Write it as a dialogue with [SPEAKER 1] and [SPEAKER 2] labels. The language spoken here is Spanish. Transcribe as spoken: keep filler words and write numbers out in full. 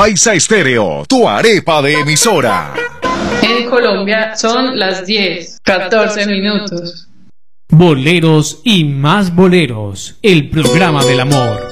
[SPEAKER 1] Paisa Estéreo, tu arepa de emisora.
[SPEAKER 2] En Colombia son las diez, catorce minutos.
[SPEAKER 3] Boleros y más boleros, el programa del amor.